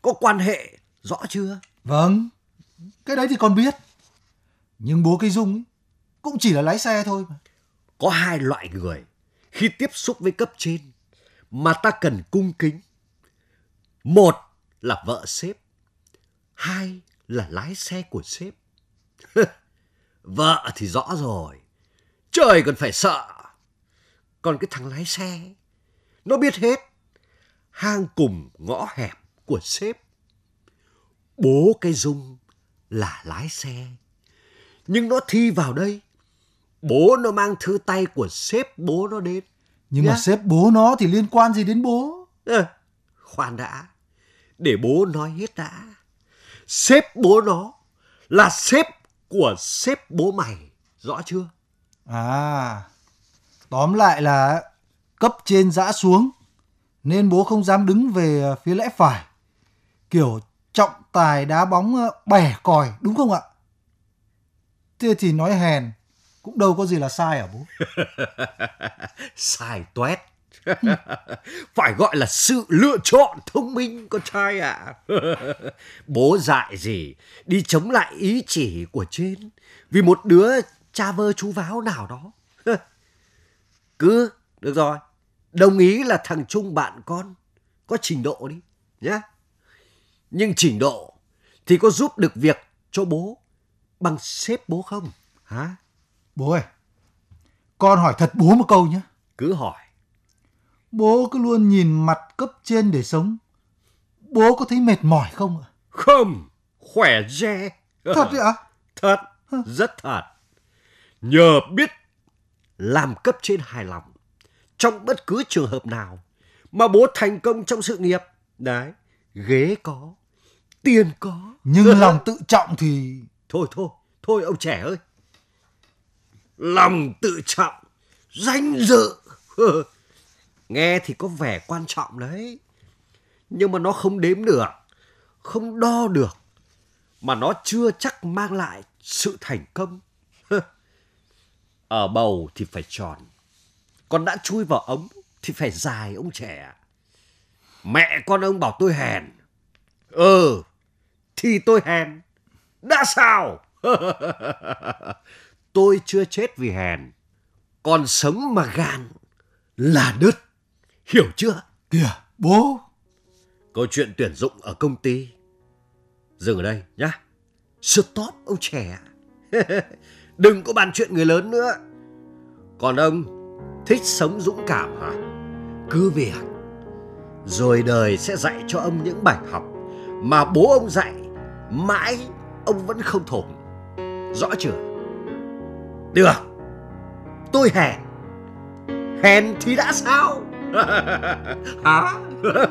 có quan hệ, rõ chưa? Vâng, cái đấy thì con biết. Nhưng bố cái Dung ấy, cũng chỉ là lái xe thôi mà. Có hai loại người khi tiếp xúc với cấp trên mà ta cần cung kính. Một là vợ sếp, hai là lái xe của sếp. Vợ thì rõ rồi, trời còn phải sợ. Còn cái thằng lái xe, nó biết hết hang cùng ngõ hẹp của sếp. Bố cái Dung là lái xe, nhưng nó thi vào đây, bố nó mang thư tay của sếp bố nó đến. Nhưng mà sếp bố nó thì liên quan gì đến bố? Khoan đã, để bố nói hết đã. Sếp bố nó là sếp của sếp bố mày, rõ chưa? À, tóm lại là cấp trên giã xuống, nên bố không dám đứng về phía lẽ phải. Kiểu trọng tài đá bóng bẻ còi, đúng không ạ? Thế thì nói hèn, cũng đâu có gì là sai hả bố? Sai toét. Phải gọi là sự lựa chọn thông minh, con trai ạ. Bố dạy gì đi chống lại ý chỉ của trên vì một đứa cha vơ chú váo nào đó. Cứ được rồi, đồng ý là thằng Trung bạn con có trình độ đi nhá. Nhưng trình độ thì có giúp được việc cho bố bằng sếp bố không hả? Bố ơi, con hỏi thật bố một câu nhé. Cứ hỏi. Bố cứ luôn nhìn mặt cấp trên để sống, bố có thấy mệt mỏi không ạ? Không, khỏe re. Thật đấy ạ? Thật, rất thật. Nhờ biết làm cấp trên hài lòng trong bất cứ trường hợp nào mà bố thành công trong sự nghiệp. Đấy, ghế có, tiền có. Nhưng lòng tự trọng thì... Thôi ông trẻ ơi. Lòng tự trọng, danh dự. Nghe thì có vẻ quan trọng đấy. Nhưng mà nó không đếm được, không đo được. Mà nó chưa chắc mang lại sự thành công. Ở bầu thì phải tròn, còn đã chui vào ống thì phải dài, ông trẻ. Mẹ con ông bảo tôi hèn. Thì tôi hèn. Đã sao? Tôi chưa chết vì hèn, còn sống mà gan là đứt. Hiểu chưa? Kìa, bố. Câu chuyện tuyển dụng ở công ty dừng ở đây nhá. Stop ông trẻ. Đừng có bàn chuyện người lớn nữa. Còn ông thích sống dũng cảm hả? Cứ việc, rồi đời sẽ dạy cho ông những bài học mà bố ông dạy mãi ông vẫn không thủng. Rõ chưa? Được, tôi hèn. Hèn thì đã sao? Hả?